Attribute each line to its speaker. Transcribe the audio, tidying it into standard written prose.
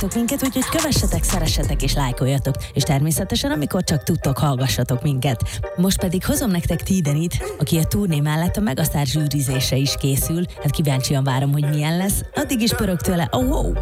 Speaker 1: hallgattok minket, úgyhogy kövessetek, szeressetek és lájkoljatok, és természetesen amikor csak tudtok, hallgassatok minket. Most pedig hozom nektek Tidenit, aki a turné mellett a Megasztár zsűrizése is készül, hát kíváncsian várom, hogy milyen lesz, addig is pörög tőle, oh,